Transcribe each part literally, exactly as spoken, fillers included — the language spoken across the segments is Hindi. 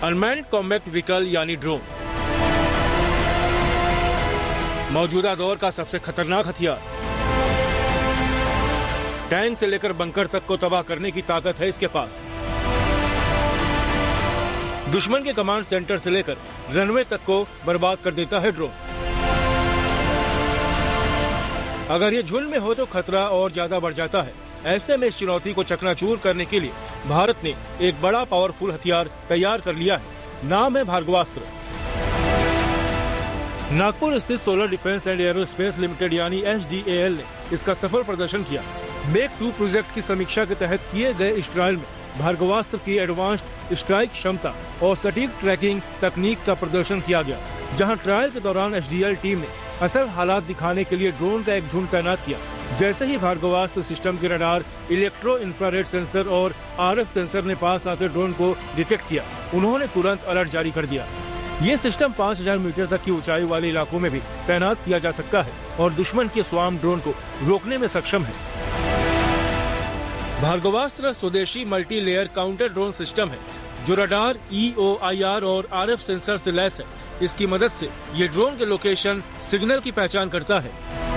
अनमैन्ड कॉम्बैट व्हीकल यानी ड्रोन मौजूदा दौर का सबसे खतरनाक हथियार। टैंक से लेकर बंकर तक को तबाह करने की ताकत है इसके पास। दुश्मन के कमांड सेंटर से लेकर रनवे तक को बर्बाद कर देता है ड्रोन। अगर ये झुंड में हो तो खतरा और ज्यादा बढ़ जाता है। ऐसे में इस चुनौती को चकनाचूर करने के लिए भारत ने एक बड़ा पावरफुल हथियार तैयार कर लिया है। नाम है भार्गवास्त्र। नागपुर स्थित solar defence and aerospace limited यानी एस डी ए एल ने इसका सफल प्रदर्शन किया। मेक टू प्रोजेक्ट की समीक्षा के तहत किए गए इस ट्रायल में भार्गवास्त्र की एडवांस्ड स्ट्राइक क्षमता और सटीक ट्रैकिंग तकनीक का प्रदर्शन किया गया, जहां ट्रायल के दौरान एस डी एल टीम ने असल हालात दिखाने के लिए ड्रोन का एक झुंड तैनात किया। जैसे ही भार्गवास्त्र सिस्टम के रडार, इलेक्ट्रो इंफ्रारेड सेंसर और आर एफ सेंसर ने पास आते ड्रोन को डिटेक्ट किया, उन्होंने तुरंत अलर्ट जारी कर दिया। ये सिस्टम पाँच हज़ार मीटर तक की ऊंचाई वाले इलाकों में भी तैनात किया जा सकता है और दुश्मन के स्वार्म ड्रोन को रोकने में सक्षम है। भार्गवास्त्र स्वदेशी multi layer counter drone system है जो radar, E O I R और आर एफ सेंसर से लैस है। इसकी मदद से ये ड्रोन के लोकेशन सिग्नल की पहचान करता है।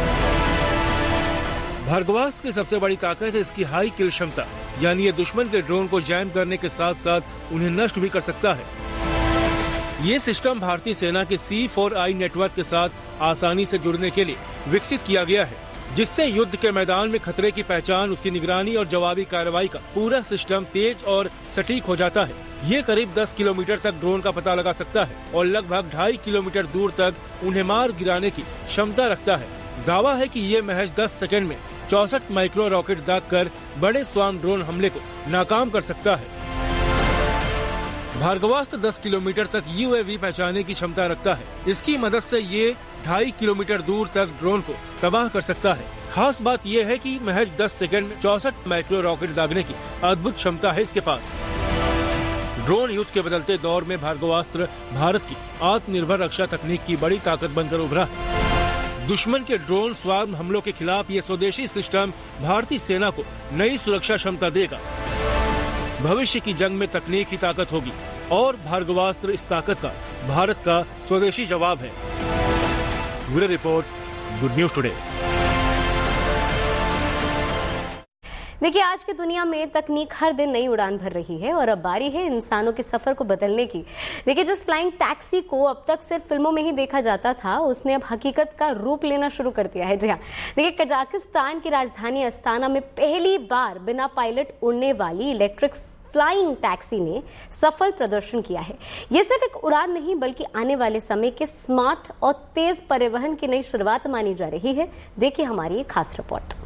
भार्गवास्त्र की सबसे बड़ी ताकत है इसकी हाई किल क्षमता, यानी ये दुश्मन के ड्रोन को जैम करने के साथ साथ उन्हें नष्ट भी कर सकता है। ये सिस्टम भारतीय सेना के सी फोर आई नेटवर्क के साथ आसानी से जुड़ने के लिए विकसित किया गया है, जिससे युद्ध के मैदान में खतरे की पहचान, उसकी निगरानी और जवाबी कार्रवाई का पूरा सिस्टम तेज और सटीक हो जाता है। ये करीब दस किलोमीटर तक ड्रोन का पता लगा सकता है और लगभग ढाई किलोमीटर दूर तक उन्हें मार गिराने की क्षमता रखता है। दावा है कि ये महज दस सेकंड में चौसठ माइक्रो रॉकेट दागकर बड़े स्वार्म ड्रोन हमले को नाकाम कर सकता है। भार्गवास्त्र दस किलोमीटर तक यू ए वी पहचानने की क्षमता रखता है। इसकी मदद से ये ढाई किलोमीटर दूर तक ड्रोन को तबाह कर सकता है। खास बात यह है कि महज दस सेकंड में चौसठ माइक्रो रॉकेट दागने की अद्भुत क्षमता है इसके पास। ड्रोन युद्ध के बदलते दौर में भार्गवास्त्र भारत की आत्मनिर्भर रक्षा तकनीक की बड़ी ताकत बनकर उभरा है। दुश्मन के ड्रोन स्वार्म हमलों के खिलाफ ये स्वदेशी सिस्टम भारतीय सेना को नई सुरक्षा क्षमता देगा। भविष्य की जंग में तकनीक की ताकत होगी और भार्गवास्त्र इस ताकत का भारत का स्वदेशी जवाब है। Bureau report, good news today. देखिए, आज की दुनिया में तकनीक हर दिन नई उड़ान भर रही है और अब बारी है इंसानों के सफर को बदलने की। देखिए, जिस फ्लाइंग टैक्सी को अब तक सिर्फ फिल्मों में ही देखा जाता था, उसने अब हकीकत का रूप लेना शुरू कर दिया है। जी हाँ, देखिए, कजाकिस्तान की राजधानी अस्ताना में पहली बार बिना पायलट उड़ने वाली इलेक्ट्रिक फ्लाइंग टैक्सी ने सफल प्रदर्शन किया है। ये सिर्फ एक उड़ान नहीं बल्कि आने वाले समय के स्मार्ट और तेज परिवहन की नई शुरुआत मानी जा रही है। देखिए हमारी एक खास रिपोर्ट।